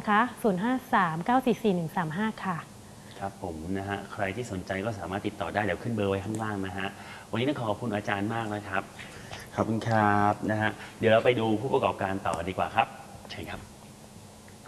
นะคะ0539441135ค่ะครับผมนะฮะใครที่สนใจก็สามารถติดต่อได้เดี๋ยวขึ้นเบอร์ไว้ข้างล่างนะฮะวันนี้ต้องขอบคุณอาจารย์มากนะครับขอบคุณครับนะฮะเดี๋ยวเราไปดูผู้ประกอบการต่อดีกว่าครับเชิญครับ